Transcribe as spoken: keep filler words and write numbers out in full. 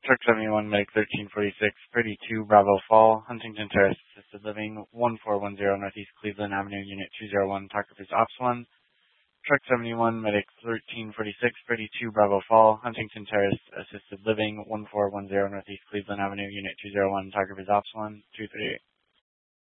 Truck seventy-one, Medic thirteen forty-six, thirty-two Bravo Fall, Huntington Terrace, Assisted Living, one four one zero Northeast Cleveland Avenue, Unit two zero one, Talkerville Ops one. Truck seventy-one, Medic thirteen forty-six, thirty-two Bravo Fall, Huntington Terrace, Assisted Living, one four one zero Northeast Cleveland Avenue, Unit two zero one, Talkerville Ops one, two three eight.